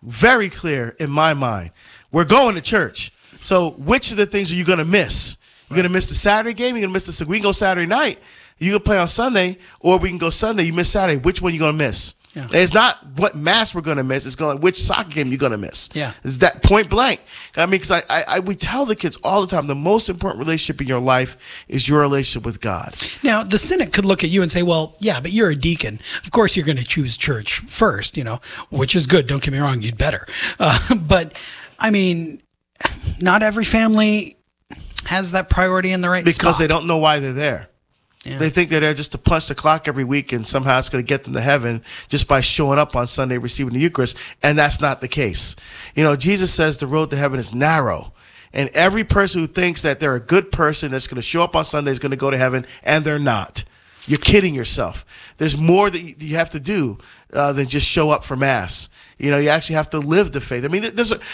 very clear in my mind. We're going to church. So which of the things are you going to miss? You're going to miss the Saturday game? You're going to miss the... We can go Saturday night. You can play on Sunday, or we can go Sunday. You miss Saturday. Which one are you going to miss? Yeah. It's not what mass we're going to miss. It's going which soccer game you're going to miss. Yeah. It's that point blank. I mean, because we tell the kids all the time, the most important relationship in your life is your relationship with God. Now, the cynic could look at you and say, well, yeah, but you're a deacon. Of course, you're going to choose church first, which is good. Don't get me wrong. You'd better. But, I mean, not every family has that priority in the right spot. Because they don't know why they're there. Yeah. They think they're there just to punch the clock every week and somehow it's going to get them to heaven just by showing up on Sunday, receiving the Eucharist. And that's not the case. Jesus says the road to heaven is narrow. And every person who thinks that they're a good person that's going to show up on Sunday is going to go to heaven, and they're not. You're kidding yourself. There's more that you have to do than just show up for Mass. You actually have to live the faith. I mean,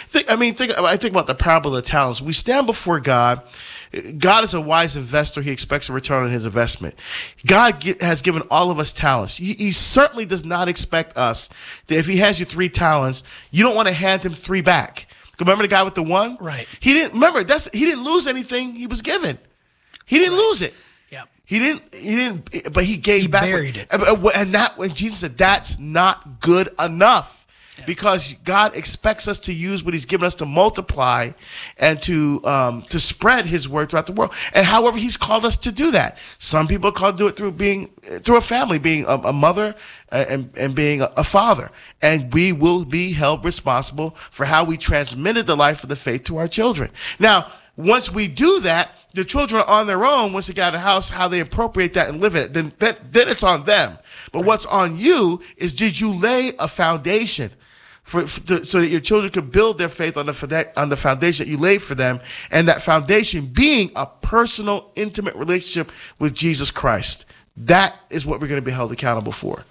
I think about the parable of the talents. We stand before God. God is a wise investor. He expects a return on his investment. God has given all of us talents. He certainly does not expect us that if he has you 3 talents, you don't want to hand him 3 back. Remember the guy with the 1? Right. He didn't lose anything he was given. He didn't lose it. Yep. He didn't, but he gave back. He buried it. And when Jesus said, that's not good enough. Yeah. Because God expects us to use what he's given us to multiply and to spread his word throughout the world. And however he's called us to do that. Some people are called to do it through a family, being a mother and being a father. And we will be held responsible for how we transmitted the life of the faith to our children. Now, once we do that, the children are on their own. Once they get out of the house, how they appropriate that and live it, then it's on them. But what's on you is, did you lay a foundation so that your children could build their faith on the foundation that you laid for them, and that foundation being a personal, intimate relationship with Jesus Christ. That is what we're going to be held accountable for.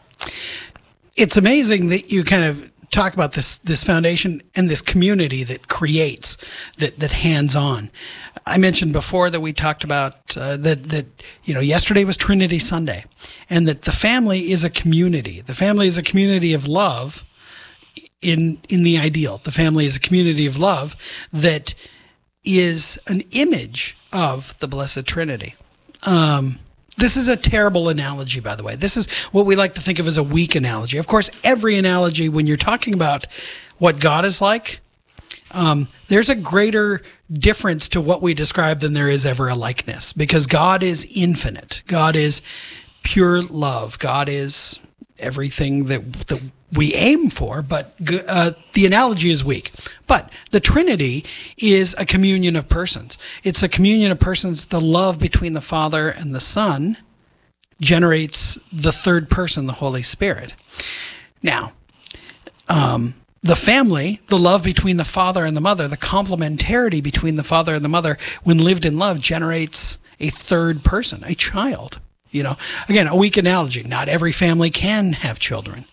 It's amazing that you kind of talk about this foundation and this community that creates, that hands-on. I mentioned before that we talked about that yesterday was Trinity Sunday, and that the family is a community. The family is a community of love. In the ideal, the family is a community of love that is an image of the Blessed Trinity. This is a terrible analogy, by the way. This is what we like to think of as a weak analogy. Of course, every analogy, when you're talking about what God is like, there's a greater difference to what we describe than there is ever a likeness, because God is infinite. God is pure love. God is everything that we aim for, but the analogy is weak. But the Trinity is a communion of persons. It's a communion of persons. The love between the Father and the Son generates the third person, the Holy Spirit. Now, the family, the love between the father and the mother, the complementarity between the father and the mother, when lived in love, generates a third person, a child. Again, a weak analogy. Not every family can have children.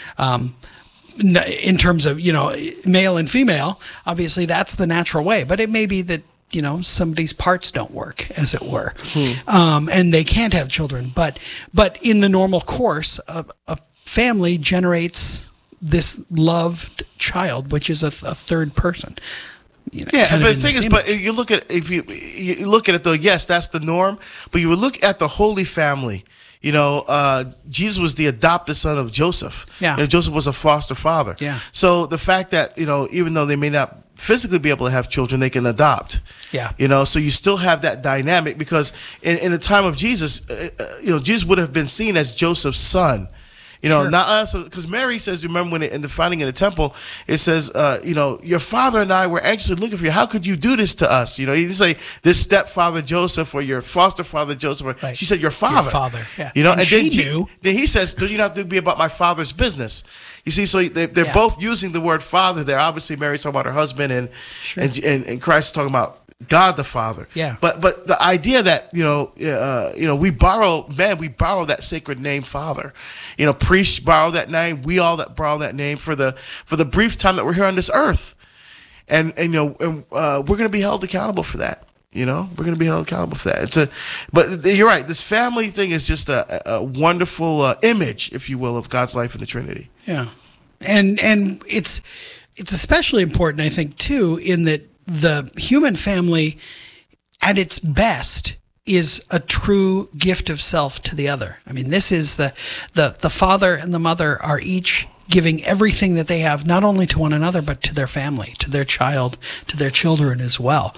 In terms of, male and female, obviously that's the natural way. But it may be that, somebody's parts don't work, as it were. And they can't have children. But in the normal course, a family generates this loved child, which is a third person. But the thing is, but you look at you look at it though. Yes, that's the norm. But you would look at the Holy Family. Jesus was the adopted son of Joseph. Yeah. Joseph was a foster father. Yeah. So the fact that even though they may not physically be able to have children, they can adopt. Yeah. So you still have that dynamic, because in the time of Jesus, Jesus would have been seen as Joseph's son. Sure. Not us, because Mary says, remember when in the finding in the temple, it says, your father and I were anxiously looking for you. How could you do this to us? You didn't say this stepfather Joseph or your foster father Joseph. Right. She said your father. Your father, yeah. And she knew. Then he says, do you not have to be about my father's business? You see, so they're both using the word father there. Obviously, Mary's talking about her husband, and Christ is talking about God the Father. Yeah. But the idea that we borrow that sacred name Father. Priests borrow that name. We all that borrow that name for the brief time that we're here on this earth, and we're going to be held accountable for that. We're going to be held accountable for that. But you're right. This family thing is just a wonderful image, if you will, of God's life in the Trinity. Yeah. and it's especially important, I think, too, in that the human family, at its best, is a true gift of self to the other. I mean, this is the father and the mother are each giving everything that they have, not only to one another, but to their family, to their child, to their children as well.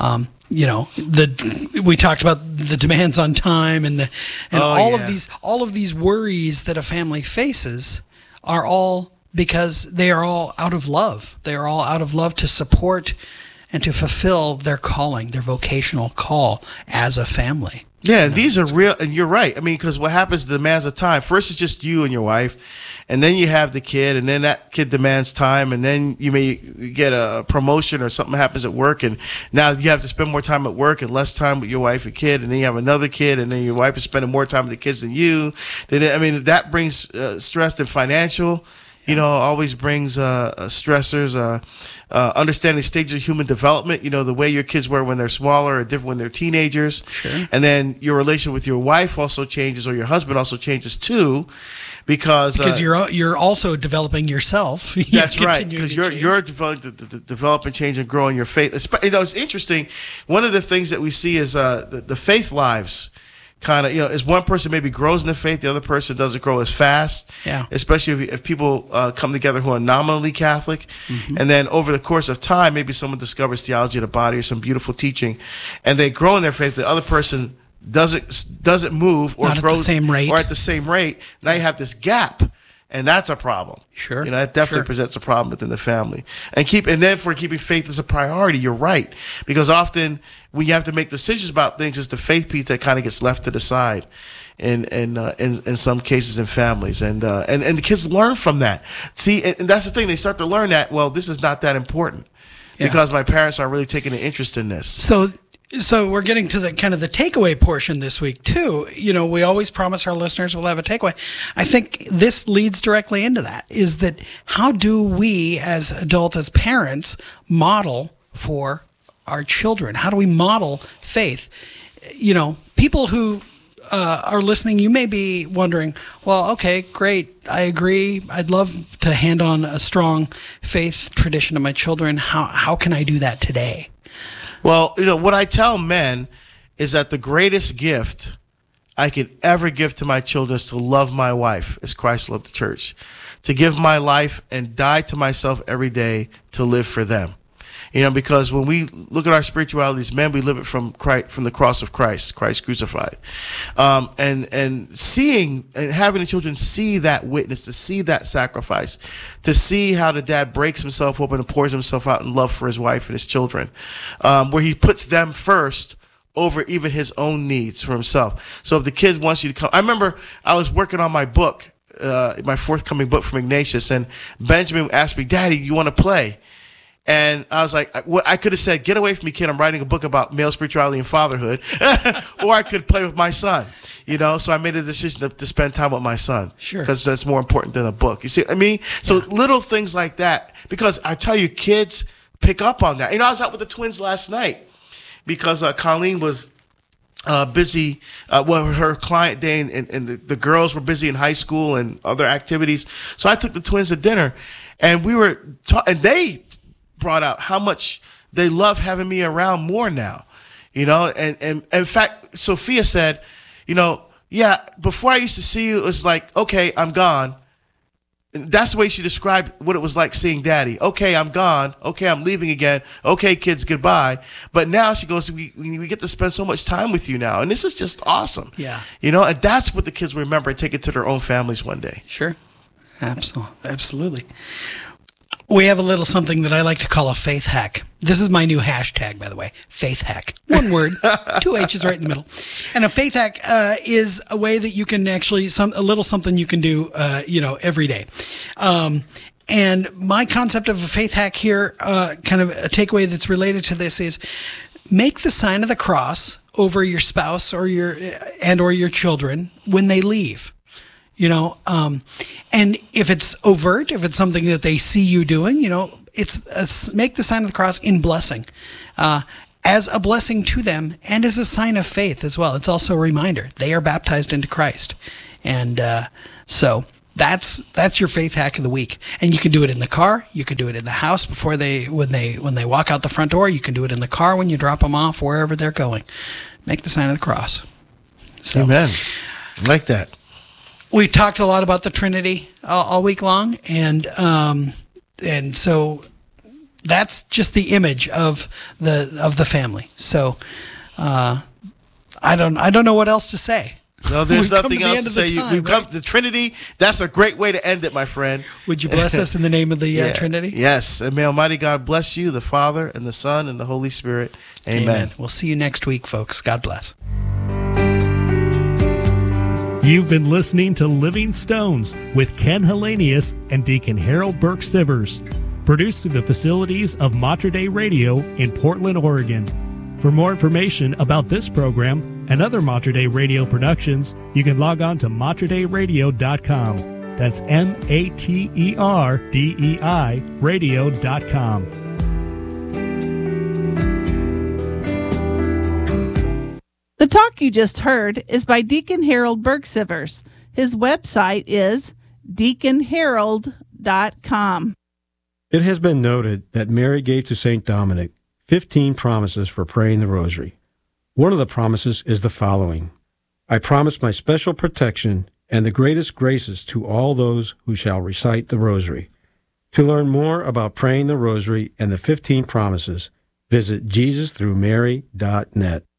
We talked about the demands on time and all of these worries that a family faces are all because they are all out of love. They are all out of love to support and to fulfill their calling, their vocational call as a family. Yeah, and these are real, and you're right. I mean, because what happens, the demands of time. First, it's just you and your wife, and then you have the kid, and then that kid demands time, and then you may get a promotion or something happens at work, and now you have to spend more time at work and less time with your wife and kid, and then you have another kid, and then your wife is spending more time with the kids than you. Then, I mean, that brings stress and financial. Always brings stressors, understanding stages of human development, the way your kids were when they're smaller or different when they're teenagers. Sure. And then your relation with your wife also changes, or your husband also changes too, because you're also developing yourself. That's right, because you're developing, change, and growing your faith. It's interesting. One of the things that we see is the faith lives. Kind of, as one person maybe grows in the faith, the other person doesn't grow as fast. Yeah. Especially if people come together who are nominally Catholic, and then over the course of time, maybe someone discovers theology of the body or some beautiful teaching, and they grow in their faith. The other person doesn't move or not grows at the same rate. or at the same rate. Now you have this gap. And that's a problem. Sure. That definitely presents a problem within the family. And then for keeping faith as a priority, you're right. Because often when you have to make decisions about things, it's the faith piece that kind of gets left to the side in some cases in families. And the kids learn from that. See, and that's the thing. They start to learn that, well, this is not that important because my parents aren't really taking an interest in this. So we're getting to the kind of the takeaway portion this week too. We always promise our listeners we'll have a takeaway. I think this leads directly into that, is that how do we as adults, as parents, model for our children? How do we model faith? People who are listening, you may be wondering, well, okay, great. I agree. I'd love to hand on a strong faith tradition to my children. How can I do that today? Well, what I tell men is that the greatest gift I could ever give to my children is to love my wife as Christ loved the church, to give my life and die to myself every day to live for them. Because when we look at our spirituality as men, we live it from the cross of Christ crucified. And seeing and having the children see that witness, to see that sacrifice, to see how the dad breaks himself open and pours himself out in love for his wife and his children, where he puts them first over even his own needs for himself. So if the kid wants you to come, I remember I was working on my book, my forthcoming book from Ignatius, and Benjamin asked me, "Daddy, you want to play?" And I was like, I could have said, "Get away from me, kid. I'm writing a book about male spirituality and fatherhood." Or I could play with my son, So I made a decision to spend time with my son. Sure. Because that's more important than a book. You see what I mean? So little things like that. Because I tell you, kids pick up on that. I was out with the twins last night because Colleen was busy, her client day, and the girls were busy in high school and other activities. So I took the twins to dinner, and we were and they brought out how much they love having me around more now, and in fact, Sophia said, before I used to see you, it was like, okay, I'm gone. And that's the way she described what it was like seeing Daddy. Okay, I'm gone. Okay, I'm leaving again. Okay, kids, goodbye. But now she goes, we get to spend so much time with you now. And this is just awesome. Yeah. And that's what the kids remember and take it to their own families one day. Sure. Absolutely. We have a little something that I like to call a faith hack. This is my new hashtag, by the way, faith hack. One word, 2 H's right in the middle. And a faith hack is a way that you can actually, a little something you can do, every day. And my concept of a faith hack here, kind of a takeaway that's related to this, is make the sign of the cross over your spouse or your children when they leave. And if it's overt, if it's something that they see you doing, it's make the sign of the cross in blessing, as a blessing to them and as a sign of faith as well. It's also a reminder they are baptized into Christ. And so That's your faith hack of the week. And you can do it in the car. You can do it in the house when they walk out the front door. You can do it in the car when you drop them off wherever they're going. Make the sign of the cross. So, Amen. I like that. We talked a lot about the Trinity all week long, and so that's just the image of the family. So I don't know what else to say. No, there's nothing else to say. We've come to the Trinity. That's a great way to end it, my friend. Would you bless us in the name of the Trinity? Yes. And may Almighty God bless you, the Father, and the Son, and the Holy Spirit. Amen. We'll see you next week, folks. God bless. You've been listening to Living Stones with Ken Hellenius and Deacon Harold Burke Sivers, produced through the facilities of Mater Dei Radio in Portland, Oregon. For more information about this program and other Mater Dei Radio productions, you can log on to materdeiradio.com. That's MATERDEI radio.com. The talk you just heard is by Deacon Harold Burke Sivers. His website is deaconharold.com. It has been noted that Mary gave to St. Dominic 15 promises for praying the rosary. One of the promises is the following: I promise my special protection and the greatest graces to all those who shall recite the rosary. To learn more about praying the rosary and the 15 promises, visit JesusThroughMary.net.